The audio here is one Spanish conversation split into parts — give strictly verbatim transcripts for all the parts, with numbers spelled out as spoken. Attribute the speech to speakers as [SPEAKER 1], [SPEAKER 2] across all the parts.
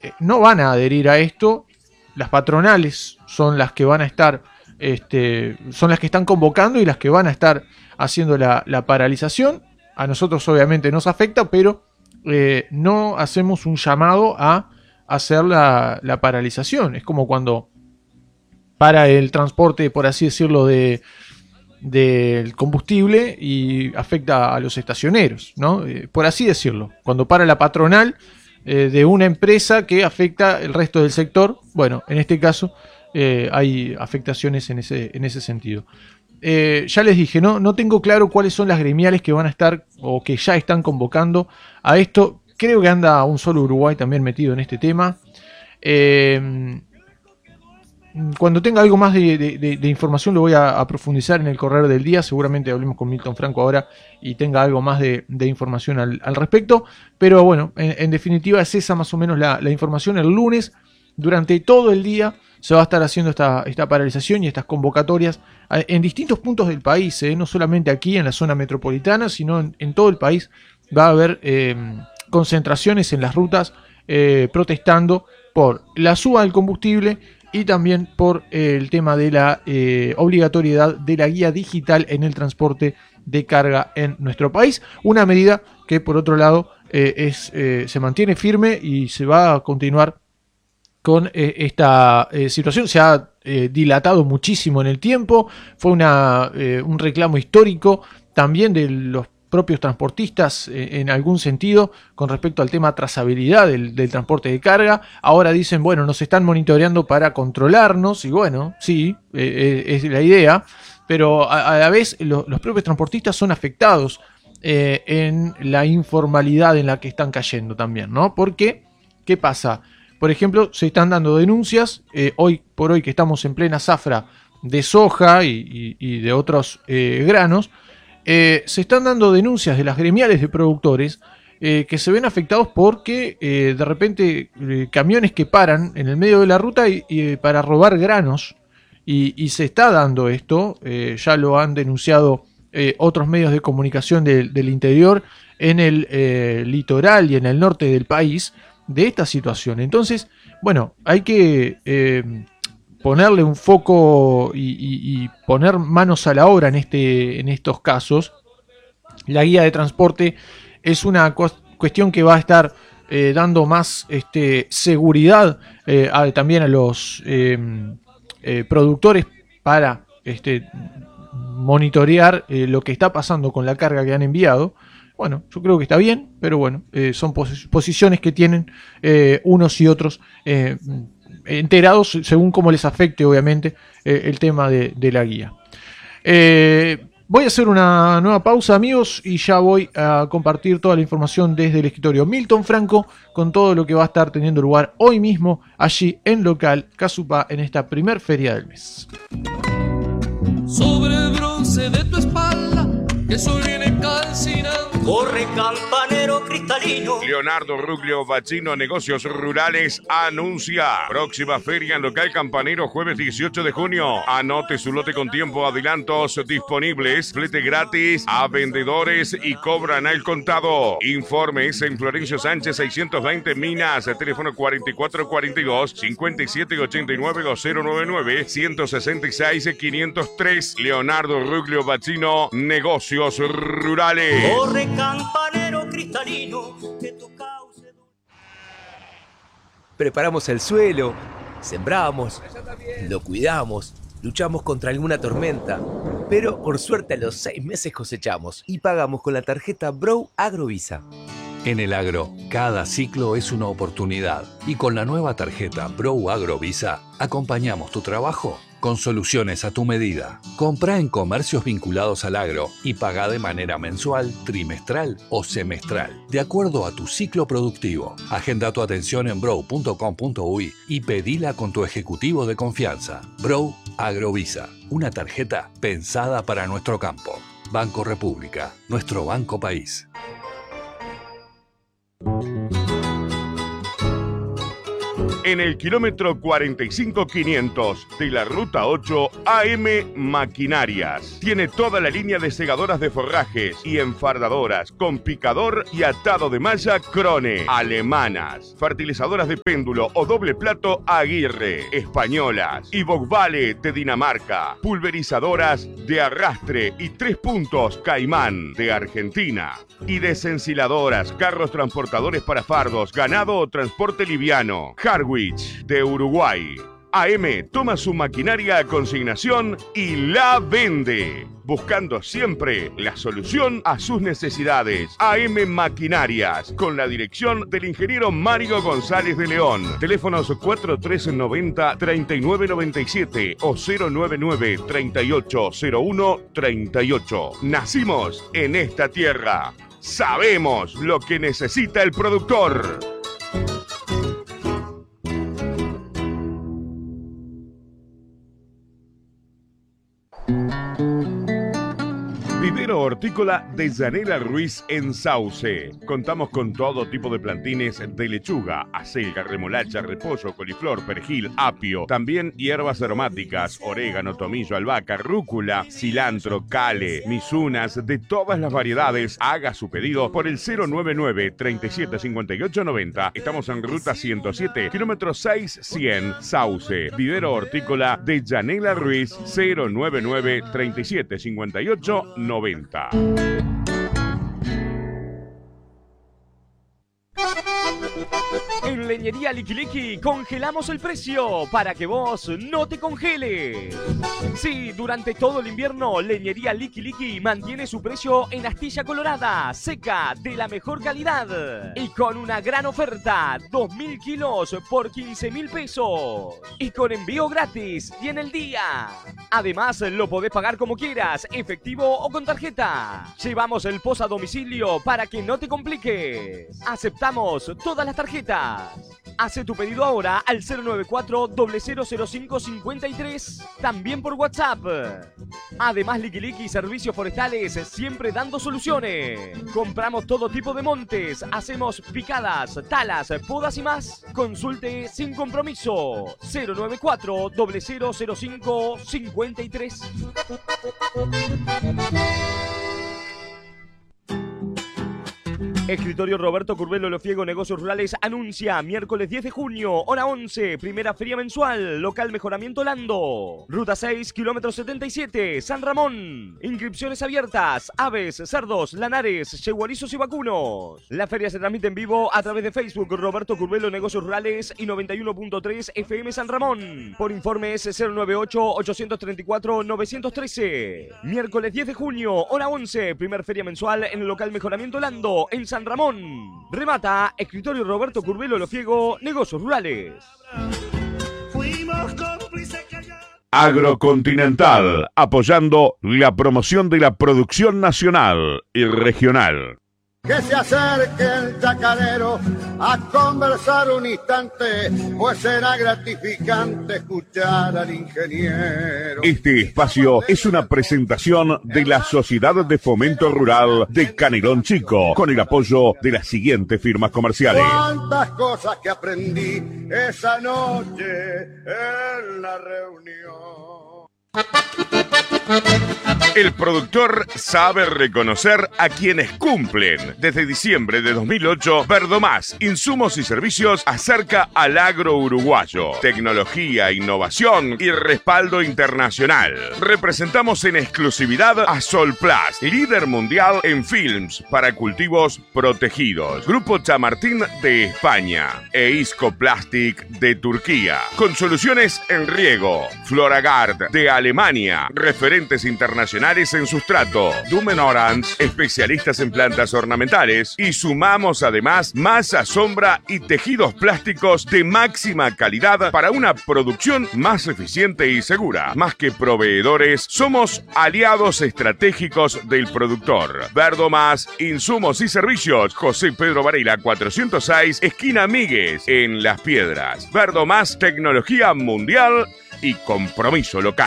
[SPEAKER 1] eh, no van a adherir a esto. Las patronales son las que van a estar, este, son las que están convocando y las que van a estar haciendo la, la paralización. A nosotros obviamente nos afecta, pero eh, no hacemos un llamado a hacer la, la paralización. Es como cuando para el transporte, por así decirlo, de del combustible y afecta a los estacioneros, ¿no? Eh, por así decirlo. Cuando para la patronal eh, de una empresa que afecta el resto del sector, bueno, en este caso eh, hay afectaciones en ese, en ese sentido. Eh, ya les dije, ¿no? No tengo claro cuáles son las gremiales que van a estar o que ya están convocando a esto. Creo que anda un solo Uruguay también metido en este tema. Eh, Cuando tenga algo más de, de, de, de información lo voy a, a profundizar en el correr del día. Seguramente hablemos con Milton Franco ahora y tenga algo más de, de información al, al respecto. Pero bueno, en, en definitiva es esa más o menos la, la información. El lunes, durante todo el día, se va a estar haciendo esta, esta paralización y estas convocatorias en distintos puntos del país. ¿eh? No solamente aquí en la zona metropolitana, sino en, en todo el país va a haber eh, concentraciones en las rutas eh, protestando por la suba del combustible y también por eh, el tema de la eh, obligatoriedad de la guía digital en el transporte de carga en nuestro país. Una medida que, por otro lado, eh, es, eh, se mantiene firme y se va a continuar con eh, esta eh, situación. Se ha eh, dilatado muchísimo en el tiempo. Fue una, eh, un reclamo histórico también de los propios transportistas eh, en algún sentido con respecto al tema trazabilidad del, del transporte de carga. Ahora dicen, bueno, nos están monitoreando para controlarnos y bueno, sí, eh, es la idea, pero a, a la vez lo, los propios transportistas son afectados eh, en la informalidad en la que están cayendo también, ¿no? Porque, ¿qué pasa? Por ejemplo, se están dando denuncias, eh, hoy por hoy que estamos en plena zafra de soja y, y, y de otros eh, granos, Eh, se están dando denuncias de las gremiales de productores eh, que se ven afectados porque eh, de repente eh, camiones que paran en el medio de la ruta y, y para robar granos y, y se está dando esto, eh, ya lo han denunciado eh, otros medios de comunicación de, del interior en el eh, litoral y en el norte del país de esta situación. Entonces, bueno, hay que eh, ponerle un foco y, y, y poner manos a la obra en, este, en estos casos. La guía de transporte es una cu- cuestión que va a estar eh, dando más este, seguridad eh, a, también a los eh, eh, productores para este, monitorear eh, lo que está pasando con la carga que han enviado. Bueno, yo creo que está bien, pero bueno, eh, son pos- posiciones que tienen eh, unos y otros eh, enterados según cómo les afecte, obviamente, eh, el tema de, de la guía. Eh, voy a hacer una nueva pausa, amigos, y ya voy a compartir toda la información desde el escritorio Milton Franco con todo lo que va a estar teniendo lugar hoy mismo allí en local Casupá en esta primer feria del mes.
[SPEAKER 2] Sobre el bronce de tu espalda, que sol viene calcinando.
[SPEAKER 3] Corre campanero cristalino.
[SPEAKER 4] Leonardo Ruglio Bacino Negocios Rurales anuncia próxima feria en local Campanero jueves dieciocho de junio. Anote su lote con tiempo, adelantos disponibles, flete gratis a vendedores y cobran al contado. Informes en Florencio Sánchez seiscientos veinte Minas, teléfono cuarenta y cuatro cuarenta y dos, cincuenta y siete ochenta y nueve, dos cero nueve nueve, ciento sesenta y seis, quinientos tres. Leonardo Ruglio Bacino Negocios Rurales.
[SPEAKER 3] Corre campanero cristalino, que tu cauce...
[SPEAKER 5] Preparamos el suelo, sembramos, lo cuidamos, luchamos contra alguna tormenta, pero por suerte a los seis meses cosechamos y pagamos con la tarjeta Bro Agrovisa.
[SPEAKER 6] En el agro, cada ciclo es una oportunidad y con la nueva tarjeta Bro Agrovisa acompañamos tu trabajo con soluciones a tu medida. Comprá en comercios vinculados al agro y pagá de manera mensual, trimestral o semestral, de acuerdo a tu ciclo productivo. Agenda tu atención en bro punto com punto uy y pedila con tu ejecutivo de confianza. Bro Agrovisa, una tarjeta pensada para nuestro campo. Banco República, nuestro banco país.
[SPEAKER 4] en el kilómetro cuarenta y cinco quinientos de la ruta ocho. A M Maquinarias tiene toda la línea de segadoras de forrajes y enfardadoras con picador y atado de malla Krone, alemanas, fertilizadoras de péndulo o doble plato Aguirre, españolas, y Vogvale de Dinamarca, pulverizadoras de arrastre y tres puntos Caimán de Argentina, y desensiladoras, carros transportadores para fardos, ganado o transporte liviano, Harwich de Uruguay. A M toma su maquinaria a consignación y la vende, buscando siempre la solución a sus necesidades. A M Maquinarias, con la dirección del ingeniero Mario González de León. Teléfonos cuatro tres noventa, treinta y nueve noventa y siete o cero nueve nueve, treinta y ocho cero uno, treinta y ocho. Nacimos en esta tierra. Sabemos lo que necesita el productor. Vivero hortícola de Yanela Ruiz en Sauce. Contamos con todo tipo de plantines de lechuga, acelga, remolacha, repollo, coliflor, perejil, apio. También hierbas aromáticas, orégano, tomillo, albahaca, rúcula, cilantro, cale, misunas, de todas las variedades. Haga su pedido por el cero nueve nueve, treinta y siete, cincuenta y ocho, noventa. Estamos en ruta ciento siete, kilómetro seis cien, Sauce. Vivero hortícola de Yanela Ruiz, cero nueve nueve, treinta y siete, cincuenta y ocho, noventa.
[SPEAKER 7] En Leñería Liqui Liqui congelamos el precio para que vos no te congeles. Sí, durante todo el invierno, Leñería Liqui Liqui mantiene su precio en astilla colorada, seca, de la mejor calidad. Y con una gran oferta, dos mil kilos por quince mil pesos. Y con envío gratis y en el día. Además, lo podés pagar como quieras, efectivo o con tarjeta. Llevamos el post a domicilio para que no te compliques. Aceptamos todas las tarjetas. Hace tu pedido ahora al cero nueve cuatro, cero cero cero cinco, cinco tres, también por WhatsApp. Además, Liqui Liqui Servicios Forestales, siempre dando soluciones. Compramos todo tipo de montes, hacemos picadas, talas, podas y más. Consulte sin compromiso. cero nueve cuatro, cero cero cero cinco, cinco tres. Escritorio Roberto Curbelo Lofiego Negocios Rurales anuncia miércoles diez de junio, hora once, primera feria mensual, local Mejoramiento Lando. Ruta seis, kilómetro setenta y siete, San Ramón. Inscripciones abiertas, aves, cerdos, lanares, yeguarizos y vacunos. La feria se transmite en vivo a través de Facebook Roberto Curbelo Negocios Rurales y noventa y uno punto tres F M San Ramón. Por informes cero nueve ocho, ocho tres cuatro, nueve uno tres. Miércoles diez de junio, hora once, primer feria mensual en el local Mejoramiento Lando, en San Ramón. Remata Escritorio Roberto Curbelo Lofiego Negocios Rurales.
[SPEAKER 4] Agrocontinental, apoyando la promoción de la producción nacional y regional.
[SPEAKER 8] Que se acerque el chacarero a conversar un instante, pues será gratificante escuchar al ingeniero.
[SPEAKER 4] Este espacio es una presentación de la Sociedad de Fomento Rural de Canelón Chico, con el apoyo de las siguientes firmas comerciales.
[SPEAKER 8] Cuántas cosas que aprendí esa noche en la reunión.
[SPEAKER 4] El productor sabe reconocer a quienes cumplen. Desde diciembre de dos mil ocho, Verdomás, insumos y servicios acerca al agro uruguayo. Tecnología, innovación y respaldo internacional. Representamos en exclusividad a Solplast, líder mundial en films para cultivos protegidos. Grupo Chamartín de España e Isco Plastic de Turquía. Con soluciones en riego. Floragard de Alemania. Referentes internacionales en sustrato. Dumen Orange, especialistas en plantas ornamentales. Y sumamos además masa, sombra y tejidos plásticos de máxima calidad para una producción más eficiente y segura. Más que proveedores, somos aliados estratégicos del productor. Verdomás, insumos y servicios. José Pedro Varela, cuatrocientos seis, esquina Míguez, en Las Piedras. Verdomás, tecnología mundial y compromiso local.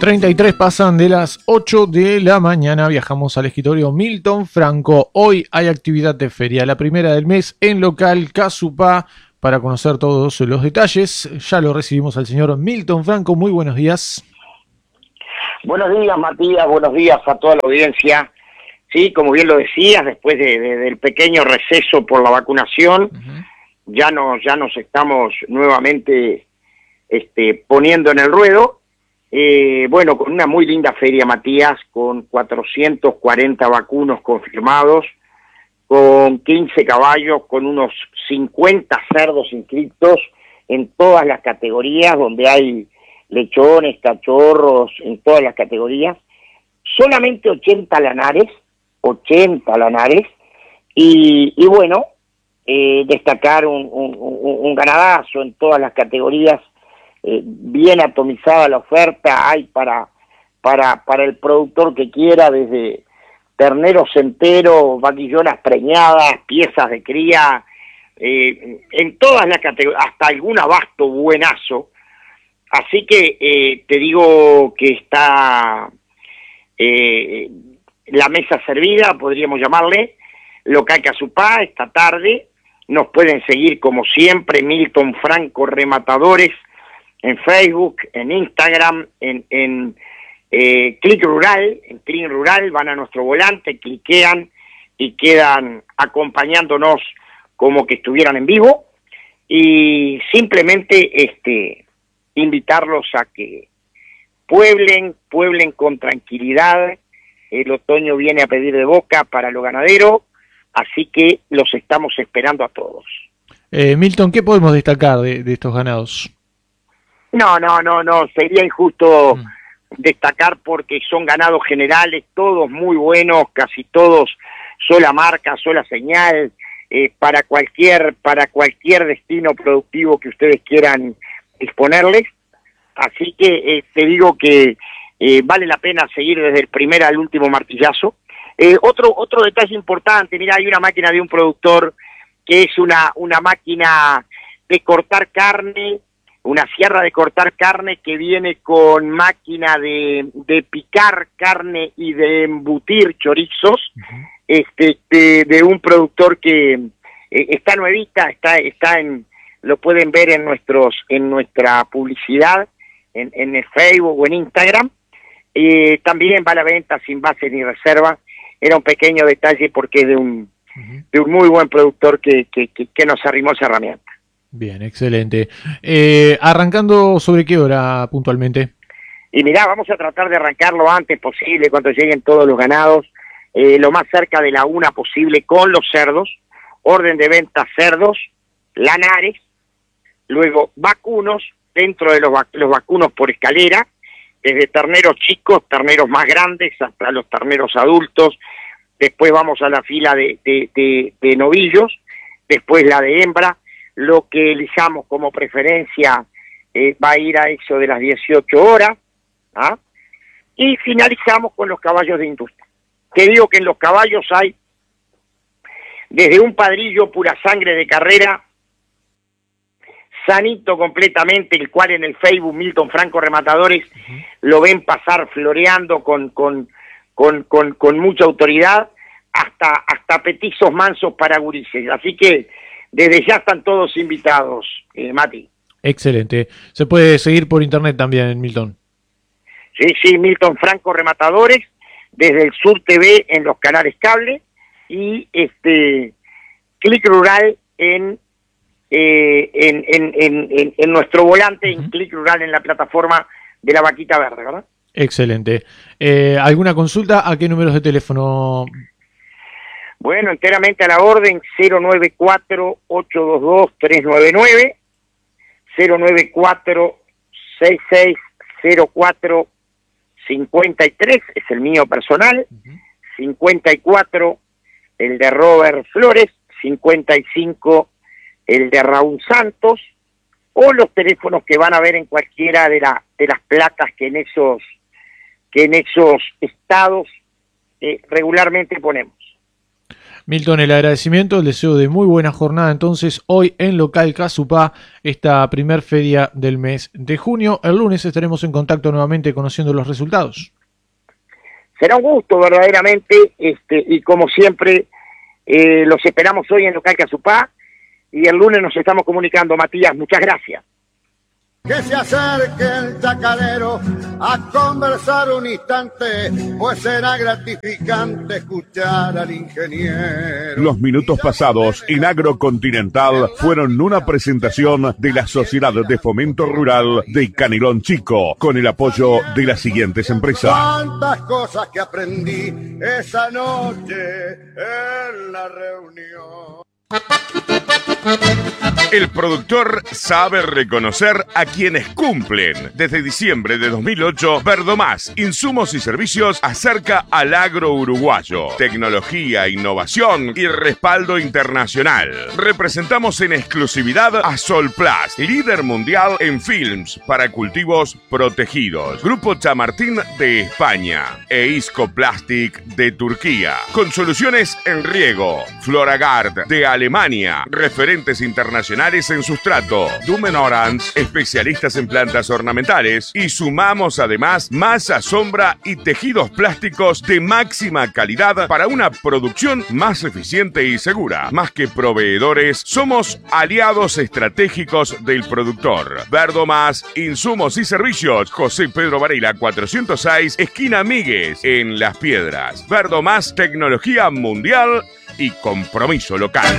[SPEAKER 1] treinta y tres pasan de las ocho de la mañana. Viajamos al escritorio Milton Franco. Hoy hay actividad de feria, la primera del mes en local Casupá. Para conocer todos los detalles, ya lo recibimos al señor Milton Franco. Muy buenos días.
[SPEAKER 9] Buenos días, Matías. Buenos días a toda la audiencia. Sí, como bien lo decías, después de, de, del pequeño receso por la vacunación, uh-huh. ya nos ya nos estamos nuevamente este, poniendo en el ruedo. Eh, bueno, con una muy linda feria, Matías, con cuatrocientos cuarenta vacunos confirmados, con quince caballos, con unos cincuenta cerdos inscritos en todas las categorías, donde hay lechones, cachorros, en todas las categorías. Solamente ochenta lanares, ochenta lanares, y, y bueno, eh, destacar un, un, un ganadazo en todas las categorías, eh, bien atomizada la oferta, hay para, para, para el productor que quiera, desde terneros enteros, vaquillonas preñadas, piezas de cría, eh, en todas las categorías, hasta algún abasto buenazo. Así que eh, te digo que está eh, la mesa servida, podríamos llamarle, local Casupá, esta tarde. Nos pueden seguir como siempre, Milton Franco Rematadores, en Facebook, en Instagram, en, en eh, Click Rural, en Click Rural, van a nuestro volante, cliquean y quedan acompañándonos como que estuvieran en vivo. Y simplemente este invitarlos a que pueblen, pueblen con tranquilidad. El otoño viene a pedir de boca para lo ganadero, así que los estamos esperando a todos.
[SPEAKER 1] Eh, Milton, ¿qué podemos destacar de, de estos ganados?
[SPEAKER 9] No, no, no, no, sería injusto mm. destacar porque son ganados generales, todos muy buenos, casi todos sola marca, sola señal, eh, para cualquier, para cualquier destino productivo que ustedes quieran disponerles. Así que eh, te digo que Eh, vale la pena seguir desde el primer al último martillazo. Eh, otro otro detalle importante, mira, hay una máquina de un productor que es una, una máquina de cortar carne, una sierra de cortar carne que viene con máquina de, de picar carne y de embutir chorizos, uh-huh. este, de, de un productor que eh, está nuevita, está, está en, lo pueden ver en nuestros, en nuestra publicidad, en, en el Facebook o en Instagram. Eh, también va a la venta sin base ni reserva. Era un pequeño detalle porque es de un, uh-huh. de un muy buen productor que, que, que, que nos arrimó esa herramienta.
[SPEAKER 1] Bien, excelente. Eh, ¿Arrancando sobre qué hora puntualmente?
[SPEAKER 9] Y mirá, vamos a tratar de arrancar lo antes posible, cuando lleguen todos los ganados, eh, lo más cerca de la una posible con los cerdos. Orden de venta cerdos, lanares, luego vacunos, dentro de los, vac- los vacunos por escalera, desde terneros chicos, terneros más grandes, hasta los terneros adultos. Después vamos a la fila de, de, de, de novillos, después la de hembra. Lo que elijamos como preferencia eh, va a ir a eso de las dieciocho horas, ¿ah? Y finalizamos con los caballos de industria. Te digo que en los caballos hay desde un padrillo pura sangre de carrera, sanito completamente, el cual en el Facebook Milton Franco Rematadores uh-huh. lo ven pasar floreando con, con, con, con, con mucha autoridad, hasta, hasta petizos mansos para gurises. Así que desde ya están todos invitados, eh, Mati.
[SPEAKER 1] Excelente. Se puede seguir por internet también, Milton.
[SPEAKER 9] Sí, sí, Milton Franco Rematadores, desde el Sur T V en los canales cable, y este Click Rural en Eh, en, en, en, en nuestro volante, uh-huh. en Click Rural, en la plataforma de la Vaquita Verde, ¿verdad?
[SPEAKER 1] Excelente. Eh, ¿Alguna consulta? ¿A qué números de teléfono?
[SPEAKER 9] Bueno, enteramente a la orden, cero nueve cuatro, ocho dos dos, tres nueve nueve, cero nueve cuatro, seis seis cero cuatro, cincuenta y tres, es el mío personal, uh-huh. cincuenta y cuatro, el de Robert Flores, cincuenta y cinco, el de Raúl Santos, o los teléfonos que van a ver en cualquiera de, la, de las placas que en esos, que en esos estados eh, regularmente ponemos.
[SPEAKER 1] Milton, el agradecimiento, el deseo de muy buena jornada entonces hoy en Local Casupá, esta primer feria del mes de junio. El lunes estaremos en contacto nuevamente conociendo los resultados.
[SPEAKER 9] Será un gusto verdaderamente, este, y como siempre eh, los esperamos hoy en Local Casupá y el lunes nos estamos comunicando. Matías, muchas gracias.
[SPEAKER 8] Que se acerque el chacarero a conversar un instante, pues será gratificante escuchar al ingeniero.
[SPEAKER 4] Los minutos pasados en Agrocontinental fueron una presentación de la Sociedad de Fomento Rural de Canelón Chico, con el apoyo de las siguientes empresas.
[SPEAKER 8] Cuántas cosas que aprendí esa noche en la reunión.
[SPEAKER 4] El productor sabe reconocer a quienes cumplen. Desde diciembre de dos mil ocho, Verdomás, insumos y servicios acerca al agro uruguayo. Tecnología, innovación y respaldo internacional. Representamos en exclusividad a Solplast, líder mundial en films para cultivos protegidos. Grupo Chamartín de España e Isco Plastic de Turquía. Con soluciones en riego. Floragard de Alemania. Referentes internacionales en sustrato. Dumen Orange, especialistas en plantas ornamentales. Y sumamos además masa, sombra y tejidos plásticos de máxima calidad para una producción más eficiente y segura. Más que proveedores, somos aliados estratégicos del productor. Verdomás, insumos y servicios. José Pedro Varela, cuatrocientos seis, esquina Míguez, en Las Piedras. Verdomás, tecnología mundial y compromiso local.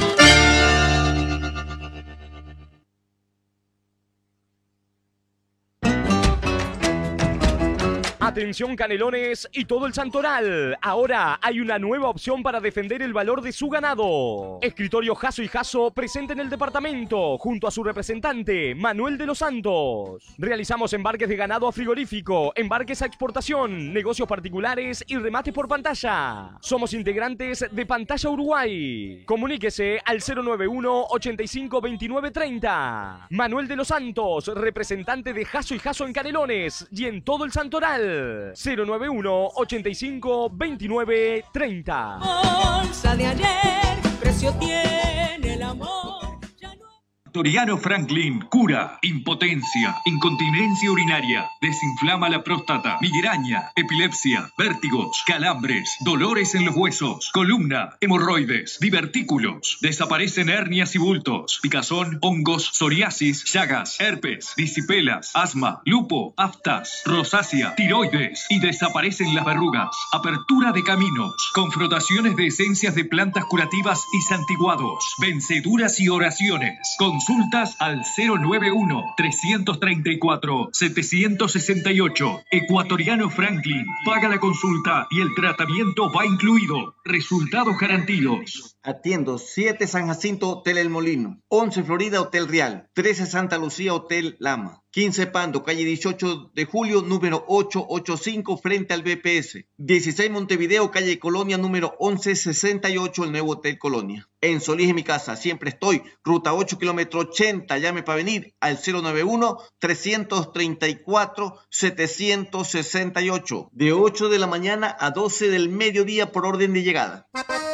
[SPEAKER 7] Atención Canelones y todo el Santoral. Ahora hay una nueva opción para defender el valor de su ganado. Escritorio Jasso y Jasso presente en el departamento junto a su representante Manuel de los Santos. Realizamos embarques de ganado a frigorífico, embarques a exportación, negocios particulares y remate por pantalla. Somos integrantes de Pantalla Uruguay. Comuníquese al cero nueve uno, ochenta y cinco, veintinueve, treinta. Manuel de los Santos, representante de Jasso y Jasso en Canelones y en todo el Santoral. cero nueve uno, ochenta y cinco, veintinueve, treinta.
[SPEAKER 3] Bolsa de ayer, precio tiene el amor.
[SPEAKER 10] Toriano Franklin cura impotencia, incontinencia urinaria, desinflama la próstata, migraña, epilepsia, vértigos, calambres, dolores en los huesos, columna, hemorroides, divertículos, desaparecen hernias y bultos, picazón, hongos, psoriasis, llagas, herpes, disipelas, asma, lupo, aftas, rosácea, tiroides y desaparecen las verrugas. Apertura de caminos, con frotaciones de esencias de plantas curativas y santiguados, venceduras y oraciones. Consultas al cero nueve uno, trescientos treinta y cuatro, setecientos sesenta y ocho. Ecuatoriano Franklin. Paga la consulta y el tratamiento va incluido. Resultados garantidos.
[SPEAKER 11] Atiendo siete San Jacinto Hotel El Molino, once Florida Hotel Real, trece Santa Lucía Hotel Lama, quince Pando, calle dieciocho de julio, número ochocientos ochenta y cinco, frente al B P S. dieciséis Montevideo, calle Colonia, número once sesenta y ocho, el nuevo Hotel Colonia. En Solís, en mi casa, siempre estoy. Ruta ocho, kilómetro ochenta, llame para venir al cero nueve uno, trescientos treinta y cuatro, setecientos sesenta y ocho. De ocho de la mañana a doce del mediodía por orden de llegada.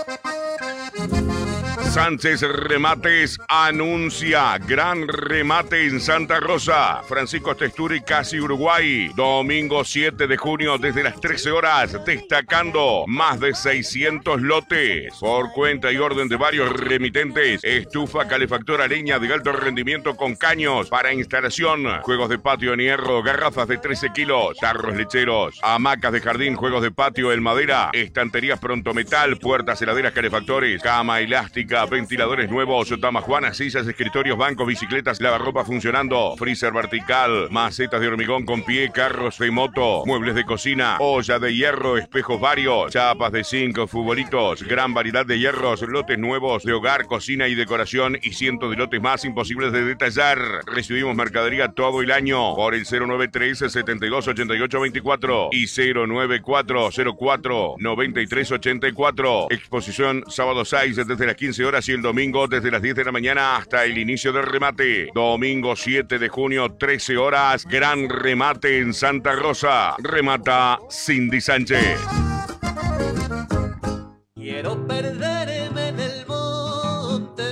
[SPEAKER 4] Sánchez Remates anuncia gran remate en Santa Rosa. Francisco Testuri, casi Uruguay. Domingo siete de junio desde las trece horas. Destacando más de seiscientos lotes. Por cuenta y orden de varios remitentes. Estufa calefactora leña de alto rendimiento con caños para instalación. Juegos de patio en hierro. Garrafas de trece kilos. Tarros lecheros. Hamacas de jardín. Juegos de patio en madera. Estanterías pronto metal. Puertas, heladeras, calefactores. Cama elástica. Ventiladores nuevos, tamajuanas, sillas, escritorios, bancos, bicicletas, lavarropa funcionando, freezer vertical, macetas de hormigón con pie, carros de moto, muebles de cocina, olla de hierro, espejos varios, chapas de zinc, futbolitos, gran variedad de hierros, lotes nuevos de hogar, cocina y decoración y cientos de lotes más imposibles de detallar. Recibimos mercadería todo el año por el cero nueve tres, setenta y dos, ochenta y ocho, veinticuatro y cero nueve cuatro, cero cuatro, noventa y tres, ochenta y cuatro. Exposición sábado seis desde las quince horas y el domingo desde las diez de la mañana hasta el inicio del remate. Domingo siete de junio, trece horas, gran remate en Santa Rosa. Remata Cindy Sánchez.
[SPEAKER 3] Quiero perder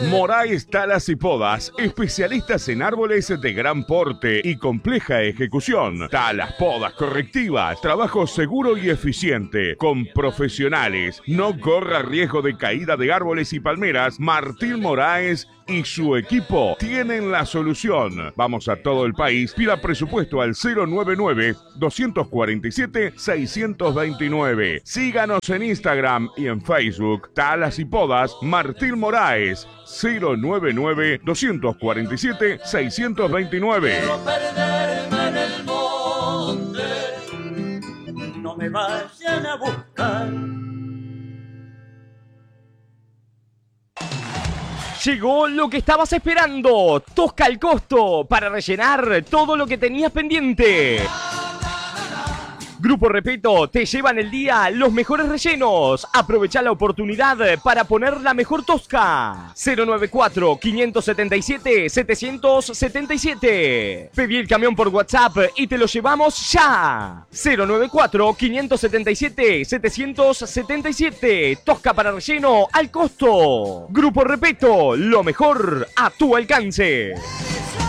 [SPEAKER 4] Moraes Talas y Podas, especialistas en árboles de gran porte y compleja ejecución. Talas, podas, correctivas, trabajo seguro y eficiente, con profesionales. No corra riesgo de caída de árboles y palmeras. Martín Moraes y su equipo tienen la solución. Vamos a todo el país. Pida presupuesto al cero nueve nueve, dos cuatro siete, seis dos nueve. Síganos en Instagram y en Facebook. Talas y Podas Martín Moraes. cero nueve nueve, dos cuatro siete, seis dos nueve.
[SPEAKER 12] Quiero perderme en el monte, no me vayan a buscar.
[SPEAKER 7] Llegó lo que estabas esperando. Tosca al costo para rellenar todo lo que tenías pendiente. Grupo Repeto te lleva en el día los mejores rellenos. Aprovecha la oportunidad para poner la mejor Tosca. cero nueve cuatro, cinco siete siete, siete siete siete. Pedí el camión por WhatsApp y te lo llevamos ya. cero nueve cuatro, cinco siete siete, siete siete siete. Tosca para relleno al costo. Grupo Repeto, lo mejor a tu alcance.